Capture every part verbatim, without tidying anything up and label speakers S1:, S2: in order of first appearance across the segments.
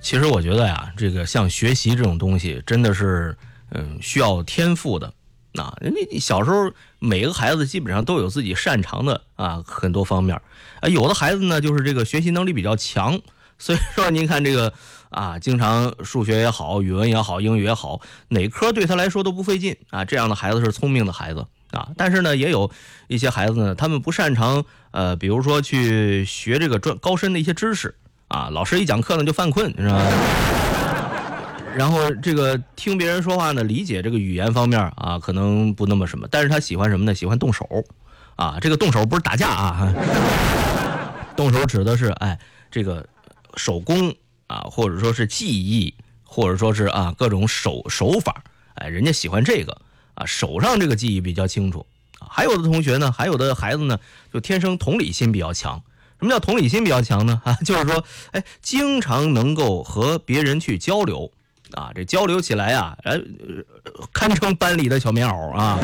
S1: 其实我觉得呀，这个像学习这种东西，真的是嗯需要天赋的。啊，人家小时候每个孩子基本上都有自己擅长的啊很多方面啊，有的孩子呢就是这个学习能力比较强，所以说您看这个啊，经常数学也好，语文也好，英语也好，哪科对他来说都不费劲啊，这样的孩子是聪明的孩子啊。但是呢，也有一些孩子呢，他们不擅长呃，比如说去学这个专高深的一些知识啊，老师一讲课呢就犯困，是吧？然后这个听别人说话呢，理解这个语言方面啊，可能不那么什么，但是他喜欢什么呢？喜欢动手啊，这个动手不是打架啊，动手指的是哎这个手工啊，或者说是技艺，或者说是啊各种手手法，哎，人家喜欢这个啊，手上这个技艺比较清楚啊。还有的同学呢，还有的孩子呢，就天生同理心比较强。什么叫同理心比较强呢？啊，就是说，哎，经常能够和别人去交流。啊，这交流起来啊，呃，堪称班里的小棉袄啊！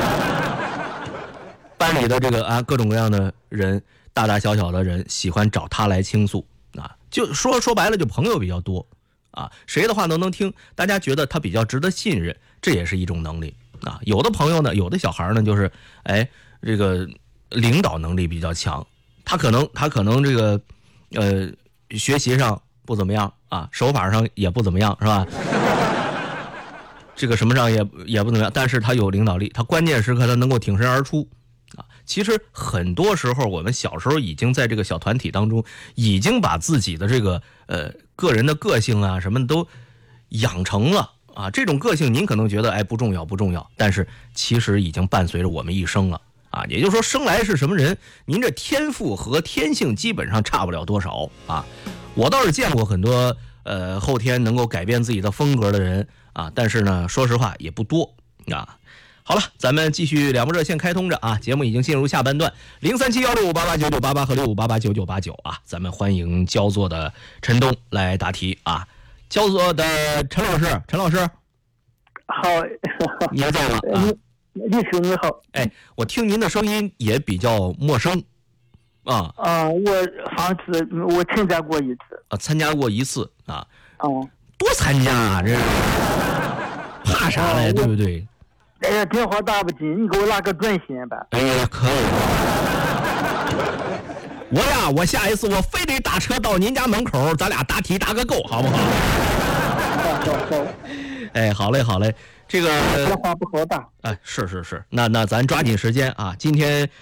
S1: 班里的这个啊，各种各样的人，大大小小的人，喜欢找他来倾诉啊。就说说白了，就朋友比较多啊，谁的话都能听，大家觉得他比较值得信任，这也是一种能力啊。有的朋友呢，有的小孩呢，就是哎，这个领导能力比较强，他可能他可能这个呃学习上不怎么样啊，手法上也不怎么样，是吧？这个什么上也也不怎么样，但是他有领导力，他关键时刻他能够挺身而出啊。其实很多时候我们小时候已经在这个小团体当中，已经把自己的这个呃个人的个性啊什么都养成了啊。这种个性您可能觉得哎不重要不重要，但是其实已经伴随着我们一生了啊。也就是说，生来是什么人，您这天赋和天性基本上差不了多少啊。我倒是见过很多呃后天能够改变自己的风格的人啊，但是呢，说实话也不多啊。好了，咱们继续两部热线开通着啊，节目已经进入下半段，零三七幺六五八八九九八八和六五八八九九八九啊，咱们欢迎焦作的陈东来答题啊。焦作的陈老师，陈老师，
S2: 好，
S1: 您在吗？啊，
S2: 律师你好。
S1: 哎，我听您的声音也比较陌生。啊
S2: 啊！我上次我参加过一次
S1: 啊，参加过一次啊，
S2: 哦、嗯，
S1: 多参加啊，这怕啥嘞？对不对？
S2: 哎呀，电话打不进，你给我拉个专线吧。
S1: 哎呀，可以。我呀，我下一次我非得打车到您家门口，咱俩答题答个够，好不好？
S2: 好好好。
S1: 哎，好嘞，好嘞。这个
S2: 电话不好打。
S1: 哎，是是是，那那咱抓紧时间啊，今天。